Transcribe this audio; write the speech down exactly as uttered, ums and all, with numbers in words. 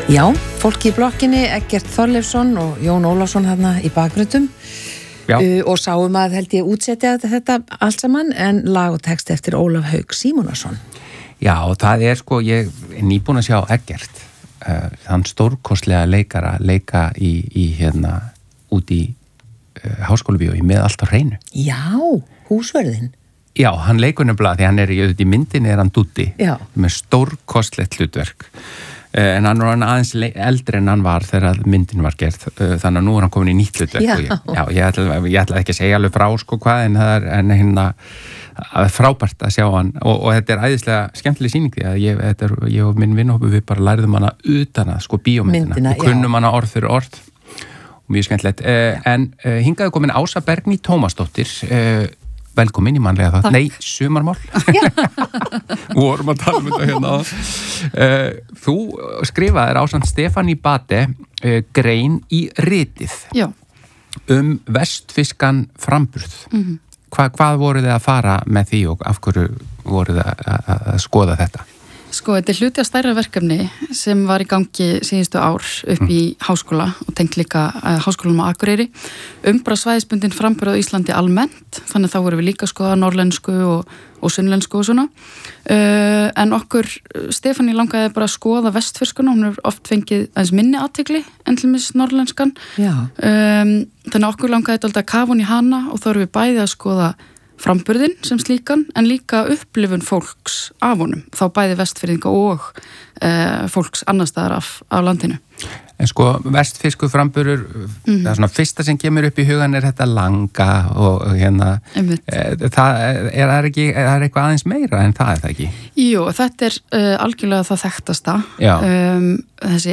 Já, fólki í blokkinni, Eggert Þorleifsson og Jón Ólafsson þarna í bakgröndum uh, og sáum að held ég útsetja þetta allt saman en lag og text eftir Ólaf Hauk Símonarson. Já, og það er sko, ég er nýbúin að sjá Eggert, uh, þann stórkostlega leikara, leika í, í hérna, út í uh, háskólabíói með allt á hreinu. Já, húsverðin. Já, hann leikur nefnilega, því hann er í, í myndinni er hann Dúddi, Já. með stórkostlegt hlutverk. En hann var aðeins eldri en hann var þegar myndin var gerð, þannig að nú er hann komin í nýtt hlutverk. Já. Og ég, já, ég ætla, ég ætla ekki að segja alveg frá sko hvað, en það er en hérna frábært að sjá hann og, og þetta er æðislega skemmtileg sýning því að ég, þetta er, ég og minn vinnhópu við bara lærðum hana utan að sko bíómyndina Myndina, og kunnum hana orð fyrir orð og mjög skemmtilegt. En hingaðu komin Ása Bergný Tómasdóttir, velkomin í mannlega þátt. Nei, sumarmál. Vorum að tala um þetta hérna. Uh, þú skrifaðir ásamt Stefáni Bate uh, grein í ritið. Já. Um vestfiskan framburð. Mm-hmm. Hva, hvað voruð þið að fara með því og af hverju voruð þið að, að skoða þetta? Sko, þetta er hluti af stærra verkefni sem var í gangi síðustu ár upp í háskóla og tengt líka uh, háskólanum á Akureyri um bara svæðisbundin framburð á Íslandi almennt, þannig að þá vorum við líka að skoða norrlensku og, og sunnlensku og svona uh, en okkur Stefáni langaði bara að skoða vestfirskuna, hún er oft fengið aðeins minni athygli en til mis norrlenskan um, þannig að okkur langaði þetta að kafa hún í hana og þá erum við bæði að skoða framburðin sem slíkan en líka upplifun fólks af honum, þá bæði vestfirðinga og uh, fólks annar staðar af, af landinu. En sko, vestfisku framburður, mm-hmm. það er svona fyrsta sem kemur upp í hugan er þetta langa og hérna, e, það er, er, ekki, er eitthvað aðeins meira en það er það ekki? Jú, þetta er uh, algjörlega það þekktasta, um, þessi